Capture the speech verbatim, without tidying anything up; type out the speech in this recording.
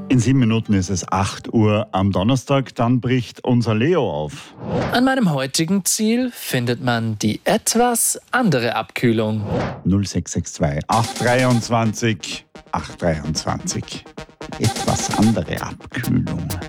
In sieben Minuten ist es acht Uhr am Donnerstag, dann bricht unser Leo auf. An meinem heutigen Ziel findet man die etwas andere Abkühlung. null sechs sechs zwei acht dreiundzwanzig acht dreiundzwanzig. Etwas andere Abkühlung.